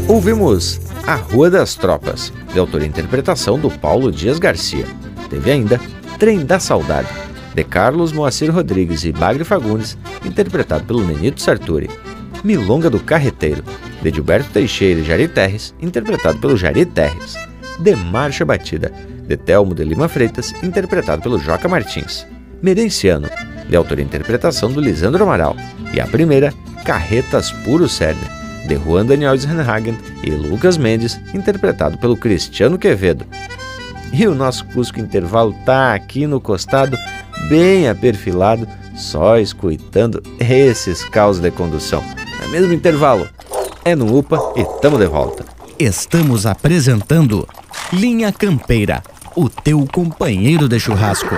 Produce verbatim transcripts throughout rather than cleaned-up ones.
Ouvimos A Rua das Tropas, de autoria e interpretação do Paulo Dias Garcia. Teve ainda Trem da Saudade, de Carlos Moacir Rodrigues e Bagre Fagundes, interpretado pelo Nenito Sarturi. Milonga do Carreteiro, de Gilberto Teixeira e Jari Terres, interpretado pelo Jari Terres. De Marcha Batida, de Telmo de Lima Freitas, interpretado pelo Joca Martins. Merenciano, de autoria e interpretação do Lisandro Amaral. E a primeira, Carretas Puro Cerne, de Juan Daniel Srenhagen e Lucas Mendes, interpretado pelo Cristiano Quevedo. E o nosso Cusco Intervalo tá aqui no costado, bem aperfilado, só escutando esses caos de condução. No mesmo intervalo, é no UPA e tamo de volta. Estamos apresentando Linha Campeira, o teu companheiro de churrasco.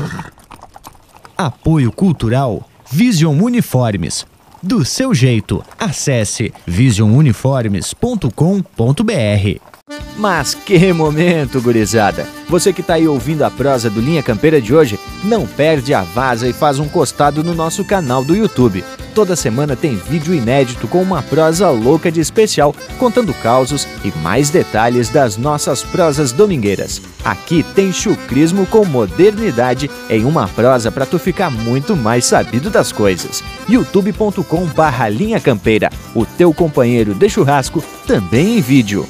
Apoio Cultural Vision Uniformes. Do seu jeito, acesse vision uniformes ponto com ponto b r. Mas que momento, gurizada! Você que tá aí ouvindo a prosa do Linha Campeira de hoje, não perde a vaza e faz um costado no nosso canal do YouTube. Toda semana tem vídeo inédito com uma prosa louca de especial, contando causos e mais detalhes das nossas prosas domingueiras. Aqui tem chucrismo com modernidade em uma prosa para tu ficar muito mais sabido das coisas. youtube ponto com barra Linha Campeira, o teu companheiro de churrasco, também em vídeo.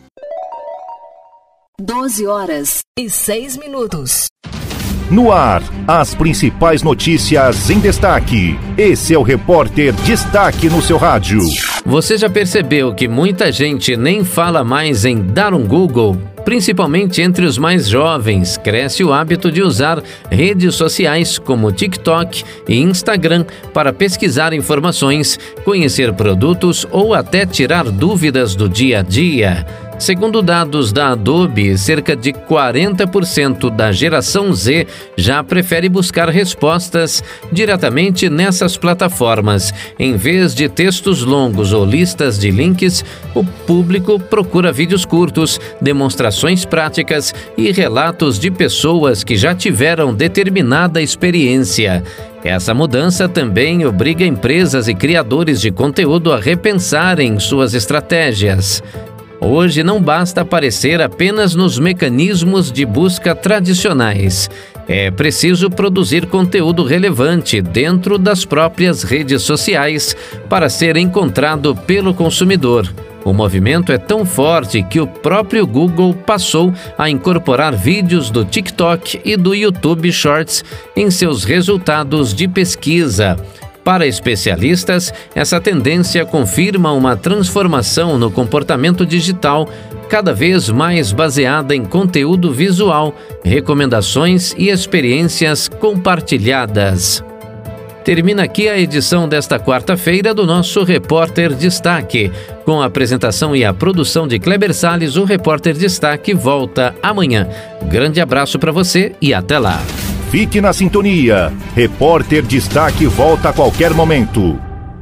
doze horas e seis minutos. No ar, as principais notícias em destaque. Esse é o Repórter Destaque no seu rádio. Você já percebeu que muita gente nem fala mais em dar um Google? Principalmente entre os mais jovens, cresce o hábito de usar redes sociais como TikTok e Instagram para pesquisar informações, conhecer produtos ou até tirar dúvidas do dia a dia. Segundo dados da Adobe, cerca de quarenta por cento da geração Z já prefere buscar respostas diretamente nessas plataformas. Em vez de textos longos ou listas de links, o público procura vídeos curtos, demonstrações práticas e relatos de pessoas que já tiveram determinada experiência. Essa mudança também obriga empresas e criadores de conteúdo a repensarem suas estratégias. Hoje não basta aparecer apenas nos mecanismos de busca tradicionais. É preciso produzir conteúdo relevante dentro das próprias redes sociais para ser encontrado pelo consumidor. O movimento é tão forte que o próprio Google passou a incorporar vídeos do TikTok e do YouTube Shorts em seus resultados de pesquisa. Para especialistas, essa tendência confirma uma transformação no comportamento digital, cada vez mais baseada em conteúdo visual, recomendações e experiências compartilhadas. Termina aqui a edição desta quarta-feira do nosso Repórter Destaque. Com a apresentação e a produção de Kleber Salles, o Repórter Destaque volta amanhã. Grande abraço para você e até lá. Fique na sintonia. Repórter Destaque volta a qualquer momento.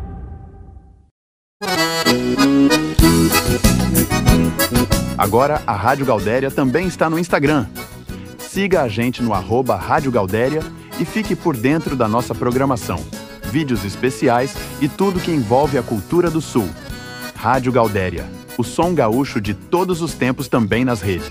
Agora a Rádio Gaudéria também está no Instagram. Siga a gente no arroba Rádio Gaudéria e fique por dentro da nossa programação, vídeos especiais e tudo que envolve a cultura do Sul. Rádio Gaudéria, o som gaúcho de todos os tempos também nas redes.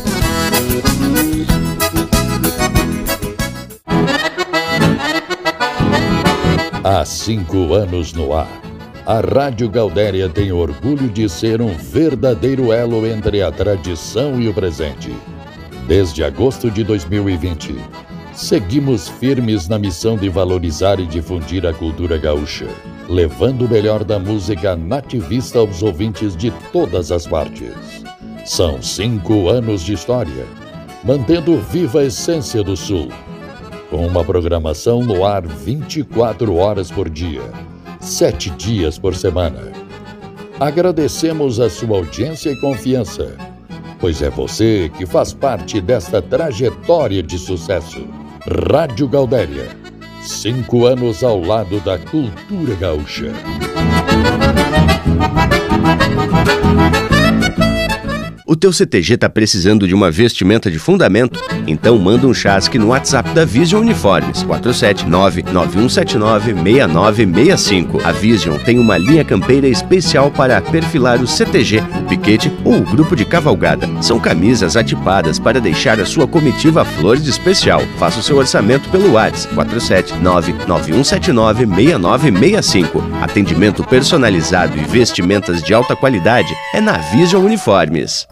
Há cinco anos no ar, a Rádio Gaudéria tem orgulho de ser um verdadeiro elo entre a tradição e o presente. Desde agosto de dois mil e vinte, seguimos firmes na missão de valorizar e difundir a cultura gaúcha, levando o melhor da música nativista aos ouvintes de todas as partes. São cinco anos de história, mantendo viva a essência do Sul, com uma programação no ar vinte e quatro horas por dia, sete dias por semana. Agradecemos a sua audiência e confiança, pois é você que faz parte desta trajetória de sucesso. Rádio Gaudéria, cinco anos ao lado da cultura gaúcha. O teu C T G tá precisando de uma vestimenta de fundamento? Então manda um chasque no WhatsApp da Vision Uniformes, quatro sete nove, nove um sete nove, seis nove seis cinco. A Vision tem uma linha campeira especial para perfilar o C T G, o piquete ou o grupo de cavalgada. São camisas atipadas para deixar a sua comitiva flor de especial. Faça o seu orçamento pelo WhatsApp, quatro sete nove, nove um sete nove, seis nove seis cinco. Atendimento personalizado e vestimentas de alta qualidade é na Vision Uniformes.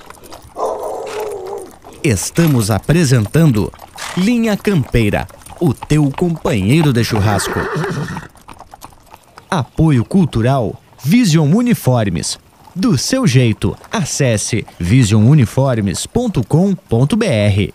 Estamos apresentando Linha Campeira, o teu companheiro de churrasco. Apoio Cultural Vision Uniformes. Do seu jeito, acesse vision uniformes ponto com ponto b r.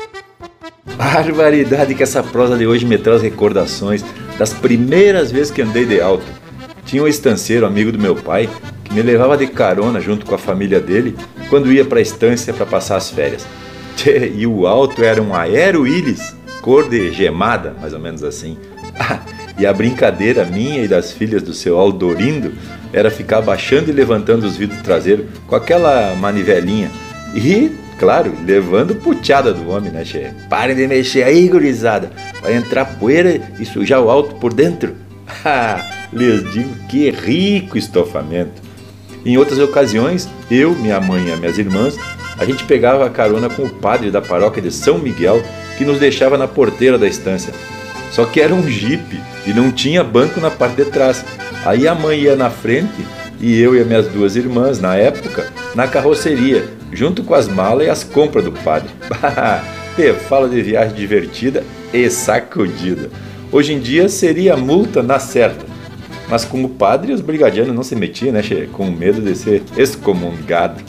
Barbaridade que essa prosa de hoje me traz recordações das primeiras vezes que andei de auto. Tinha um estanceiro amigo do meu pai que me levava de carona junto com a família dele quando ia para a estância para passar as férias. Tchê, e o auto era um Aero Willys, cor de gemada, mais ou menos assim. E a brincadeira minha e das filhas do seu Aldorindo era ficar abaixando e levantando os vidros traseiros com aquela manivelinha. E, claro, levando puteada do homem, né, che? Parem de mexer aí, gurizada. Vai entrar poeira e sujar o auto por dentro. Les digo que rico estofamento. Em outras ocasiões, eu, minha mãe e minhas irmãs, a gente pegava a carona com o padre da paróquia de São Miguel, que nos deixava na porteira da estância. Só que era um jipe e não tinha banco na parte de trás. Aí a mãe ia na frente e eu e as minhas duas irmãs, na época, na carroceria, junto com as malas e as compras do padre. Te fala de viagem divertida e sacudida. Hoje em dia seria multa na certa. Mas como padre, os brigadianos não se metiam, né, che? Com medo de ser excomungado.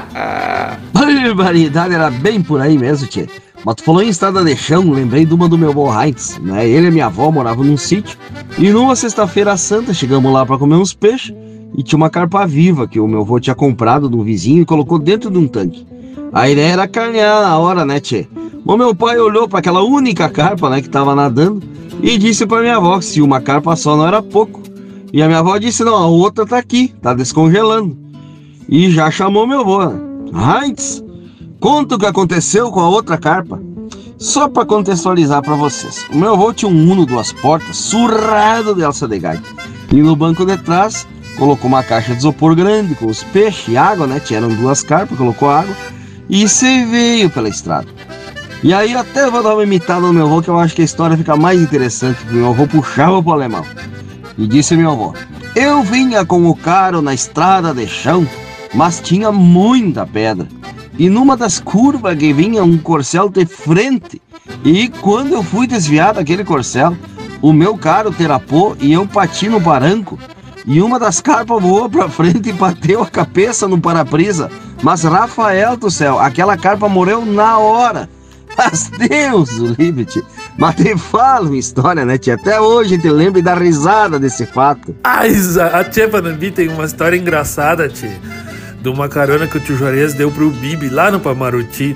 Barbaridade, era bem por aí mesmo, tchê. Mas tu falou em estrada de chão, lembrei de uma do meu avô Heinz, né? Ele e minha avó moravam num sítio, e numa sexta-feira santa chegamos lá para comer uns peixes, e tinha uma carpa viva que o meu avô tinha comprado de um vizinho e colocou dentro de um tanque. A ideia era carnear na hora, né, tchê? Mas meu pai olhou para aquela única carpa, né, que tava nadando, e disse para minha avó que se uma carpa só não era pouco. E a minha avó disse, não, a outra tá aqui, tá descongelando. E já chamou meu avô, né? Heinz, conta o que aconteceu com a outra carpa. Só para contextualizar para vocês, o meu avô tinha um Uno duas portas, surrado de alça de gaita. E no banco de trás, colocou uma caixa de isopor grande com os peixes e água, né? Tinham duas carpas, colocou água. E se veio pela estrada. E aí até vou dar uma imitada no meu avô, que eu acho que a história fica mais interessante, porque meu avô puxava pro alemão. E disse meu avô, eu vinha com o carro na estrada de chão, mas tinha muita pedra. E numa das curvas que vinha um corcel de frente. E quando eu fui desviar daquele corcel, o meu carro derrapou e eu bati no barranco. E uma das carpas voou pra frente e bateu a cabeça no para-brisa. Mas Rafael do céu, aquela carpa morreu na hora. Mas Deus o livre, tchê. Mas te falo uma história, né, tchê? Até hoje te lembro da risada desse fato. Ah, a tia Panambi tem uma história engraçada, tchê, de uma carona que o tio Juarez deu pro Bibi lá no Pamaruti.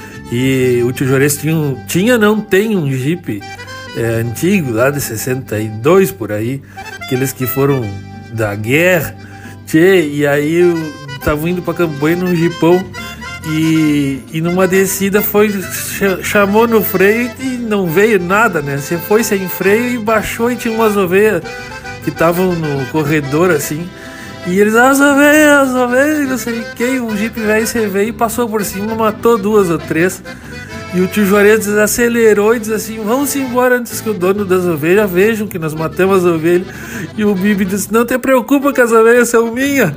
E o tio Juarez tinha, um, tinha não tem um Jeep é, antigo, lá de sessenta e dois por aí, aqueles que foram da guerra, tchê, e aí eu tava indo pra campanha num jipão. E, e numa descida foi ch- chamou no freio e não veio nada, né? Você foi sem freio e baixou e tinha umas ovelhas que estavam no corredor assim. E eles, as ovelhas, as ovelhas, não sei o que, um jipe velho você veio e passou por cima, matou duas ou três. E o tio Juarez acelerou e diz assim, vamos embora antes que o dono das ovelhas vejam que nós matamos as ovelhas. E o Bibi disse, não te preocupa que as ovelhas são minhas.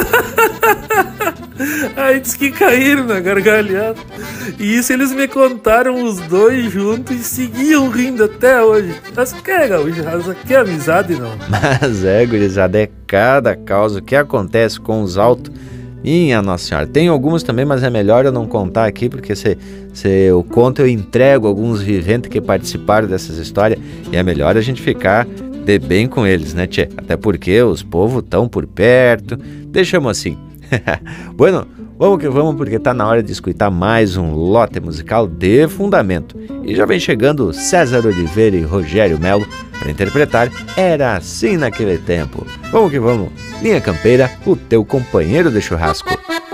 Aí diz que caíram na gargalhada. E isso eles me contaram os dois juntos e seguiam rindo até hoje. Mas que é, gaúcho, que amizade não. Mas é, gurizada, é cada causa que acontece com os autos. Minha Nossa Senhora, tem algumas também, mas é melhor eu não contar aqui, porque se, se eu conto eu entrego alguns viventes que participaram dessas histórias, e é melhor a gente ficar de bem com eles, né, tchê? Até porque os povos estão por perto, deixamos assim. Bueno, vamos que vamos, porque tá na hora de escutar mais um lote musical de fundamento. E já vem chegando César Oliveira e Rogério Melo para interpretar Era Assim Naquele Tempo. Vamos que vamos, Linha Campeira, o teu companheiro de churrasco.